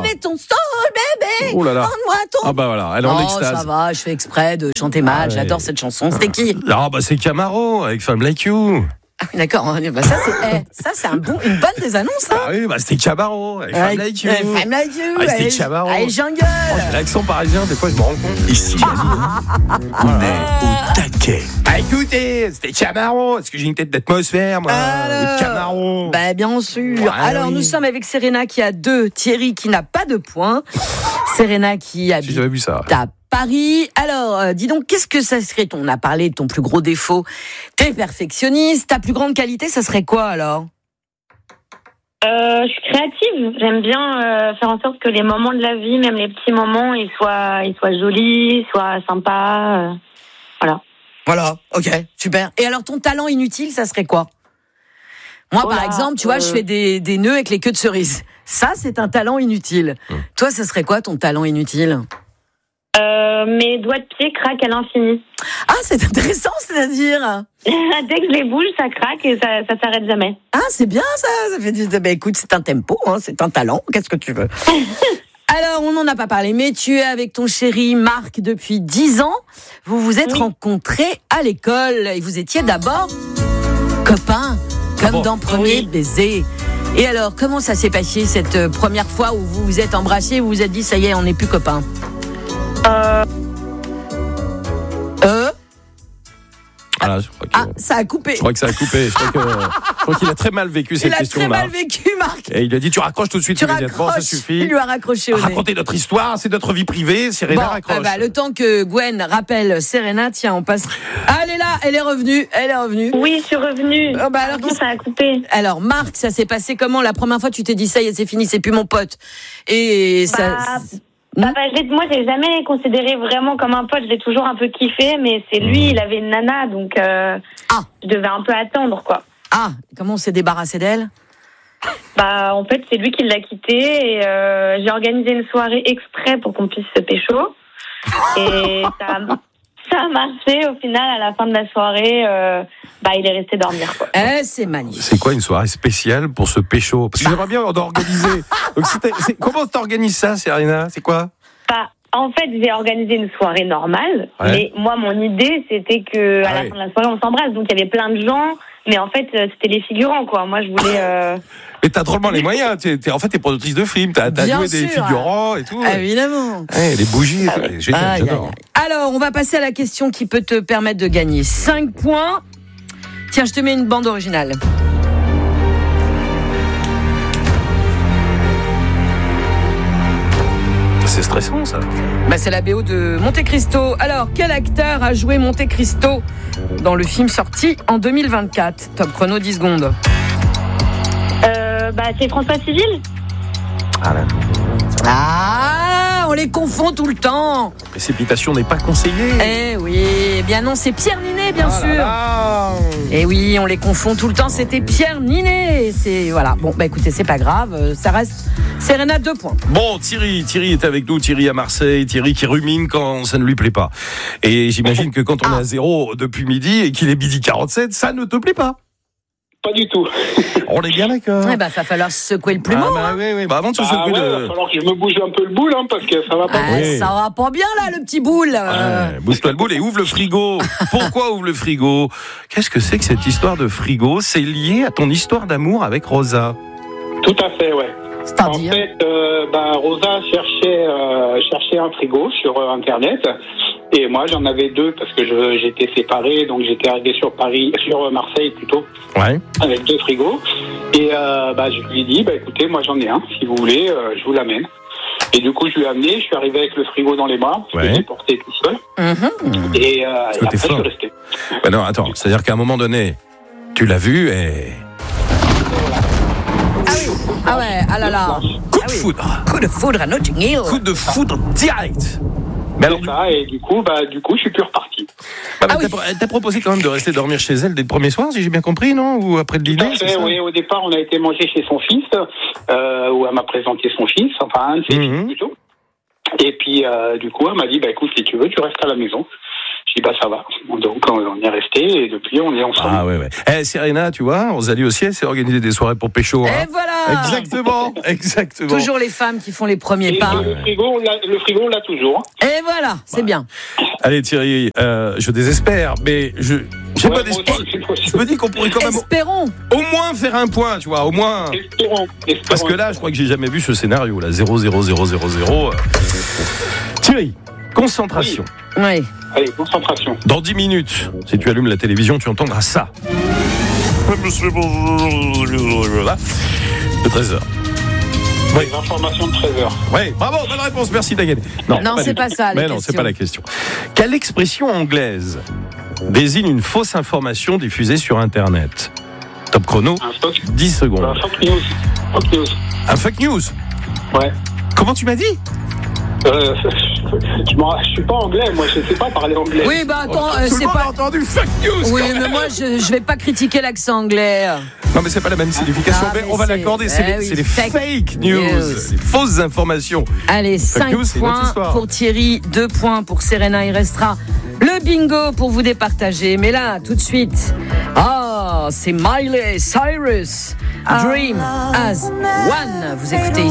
est ton soul, bébé. Oh là là. Rends-moi ton. Ah bah voilà, elle est en extase. Ça va, je fais exprès de chanter mal. J'adore cette chanson. C'était qui? Ah bah c'est Camaro avec Femme Like You. Ah oui, d'accord. Bah, ça c'est une bonne des annonces. Hein. Ah oui, bah c'était Camaro avec Femme Like You. Femme Like You. Ah, c'était Camaro. Allez, jungle. J'ai l'accent parisien, des fois je me rends compte. Ici Manu, on est au taquet. Ah écoutez, c'était Camaro. Est-ce que j'ai une tête d'atmosphère, moi? Camaro. Bah bien sûr. Ouais, alors nous sommes avec Serena qui a 2, Thierry qui n'a pas de points. Serena qui habite J'ai jamais vu ça. à Paris. Alors, dis donc, qu'est-ce que ça serait? On a parlé de ton plus gros défaut. T'es perfectionniste. Ta plus grande qualité, ça serait quoi alors? Je suis créative. J'aime bien faire en sorte que les moments de la vie, même les petits moments, ils soient jolis, soient sympas. Voilà. Voilà, ok, super. Et alors, ton talent inutile, ça serait quoi? Moi, par exemple, tu vois, je fais des nœuds avec les queues de cerises. Ça, c'est un talent inutile. Toi, ça serait quoi ton talent inutile? Mes doigts de pied craquent à l'infini. Ah, c'est intéressant, c'est-à-dire? Dès que je les bouge, ça craque et ça s'arrête jamais. Ah, c'est bien ça fait du... Bah, écoute, c'est un tempo, hein, c'est un talent, qu'est-ce que tu veux? Alors, on n'en a pas parlé, mais tu es avec ton chéri Marc depuis 10 ans. Vous vous êtes rencontrés à l'école et vous étiez d'abord copains, comme dans Premier Baiser. Et alors, comment ça s'est passé cette première fois où vous vous êtes embrassés, vous vous êtes dit, ça y est, on n'est plus copains? Voilà, je crois que... ça a coupé. Je crois que ça a coupé. Je crois qu'il a très mal vécu cette question-là. Il a très mal vécu, Marc. Et il a dit, tu raccroches tout de suite immédiatement, ça suffit. Il lui a raccroché au nez. Raconter notre histoire, c'est notre vie privée. Serena raccroche. Le temps que Gwen rappelle Serena, tiens, on passe. Ah, elle est là, elle est revenue. Oui, je suis revenue. Alors, ça a coupé. Alors, Marc, ça s'est passé comment? La première fois, tu t'es dit, ça y est, c'est fini, c'est plus mon pote. Et ça... moi, j'ai jamais considéré vraiment comme un pote. Je l'ai toujours un peu kiffé, mais c'est lui, il avait une nana, donc je devais un peu attendre, quoi. Ah, comment on s'est débarrassé d'elle? En fait, c'est lui qui l'a quittée et j'ai organisé une soirée exprès pour qu'on puisse se pécho. Et ça a marché. Au final, à la fin de la soirée, il est resté dormir, quoi. C'est magnifique. C'est quoi une soirée spéciale pour ce pécho? Parce que j'aimerais bien organiser. Donc, comment t'organises ça, Serena? C'est quoi? En fait, j'ai organisé une soirée normale, mais moi, mon idée, c'était que à la fin de la soirée, on s'embrasse. Donc, il y avait plein de gens, mais en fait, c'était les figurants, quoi. Moi, je voulais... Mais t'as drôlement les moyens. T'es productrice de films, t'as joué des figurants et tout. Évidemment. Les bougies, génial, j'adore. Alors, on va passer à la question qui peut te permettre de gagner 5 points. Tiens, je te mets une bande originale. C'est stressant, ça. C'est la BO de Monte Cristo. Alors, quel acteur a joué Monte Cristo dans le film sorti en 2024? Top chrono, 10 secondes. C'est François Civil. On les confond tout le temps. Précipitation n'est pas conseillée. Eh oui, eh bien non, c'est Pierre Ninet, bien sûr. Eh oui, on les confond tout le temps, c'était Pierre Ninet. Voilà. Bon, écoutez, c'est pas grave, ça reste Serena 2 points. Bon, Thierry est avec nous, Thierry à Marseille, Thierry qui rumine quand ça ne lui plaît pas. Et j'imagine que quand on est à 0 depuis midi et qu'il est midi 47, ça ne te plaît pas. Pas du tout. On est bien d'accord. Va falloir se secouer le plumeau. Oui. Avant de se secouer il va falloir que je me bouge un peu le boule, parce que ça va pas. Ça va pas bien là, le petit boule. Bouge-toi le boule et ouvre le frigo. Pourquoi ouvre le frigo? Qu'est-ce que c'est que cette histoire de frigo? C'est lié à ton histoire d'amour avec Rosa. Tout à fait, ouais. C'est-à-dire? En fait, Rosa cherchait un frigo sur Internet. Et moi, j'en avais 2 parce que j'étais séparé, donc j'étais arrivé sur Marseille plutôt, avec 2 frigos. Et je lui ai dit, écoutez, moi j'en ai un, si vous voulez, je vous l'amène. Et du coup, je lui ai amené, je suis arrivé avec le frigo dans les bras, parce que j'ai porté tout seul. Et après, je suis resté. Non, attends, c'est-à-dire qu'à un moment donné, tu l'as vu et... Coup de foudre. Coup de foudre à Notting Hill. Coup de foudre direct. Et du coup, je suis plus reparti. Elle t'a proposé quand même de rester dormir chez elle dès le premier soir, si j'ai bien compris, non? Ou après le dîner? Oui, au départ, on a été manger chez son fils, où elle m'a présenté son fils, enfin un de ses fils plutôt. Et puis, du coup, elle m'a dit, écoute, si tu veux, tu restes à la maison. Je dis bah ça va. Donc on est resté et depuis on est ensemble. Ah ouais. Serena, tu vois, Rosalie aussi, elle s'est organisée des soirées pour pécho. Et Hein. voilà. Exactement. Toujours les femmes qui font les premiers Et pas. le frigo on l'a toujours. Et voilà, c'est bien. Allez Thierry, je désespère, mais j'ai pas d'espoir. Je me dis qu'on pourrait quand même Espérons. au moins faire un point, tu vois, au moins. Espérons. Parce que là, je crois que j'ai jamais vu ce scénario, là, 0-0-0-0-0. Thierry, concentration. Oui. Allez, concentration. Dans 10 minutes, si tu allumes la télévision, tu entendras ça. De 13h. Oui. Les informations de 13h. Oui, bravo, bonne réponse, merci Daniel. Non, c'est pas ça, Mais non, c'est pas la question. Quelle expression anglaise désigne une fausse information diffusée sur Internet? Top chrono, 10 secondes. Un fake news. Un fake news? Ouais. Comment tu m'as dit? Je suis pas anglais, moi je sais pas parler anglais. Oui, bah attends, Tout c'est le monde pas. a entendu fake news. Oui, mais moi je vais pas critiquer l'accent anglais. Non, mais c'est pas la même signification. Ah, mais mais on va c'est- l'accorder. C'est oui, les fake news, news. les fausses informations. Allez, Fake 5 news, c'est une autre points histoire. pour Thierry, 2 points pour Serena. Il restera le bingo pour vous départager. Mais là, tout de suite, c'est Miley Cyrus, Dream as One. Vous écoutez